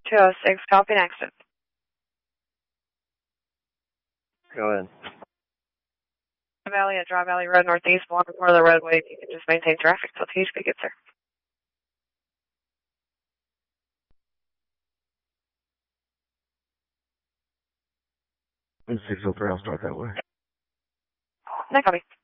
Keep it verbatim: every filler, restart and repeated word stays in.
two oh six, copy next. Go ahead. Valley at Dry Valley Road Northeast, walk part of the roadway. If you can just maintain traffic till T H P gets there. six oh three, I'll start that way. No copy.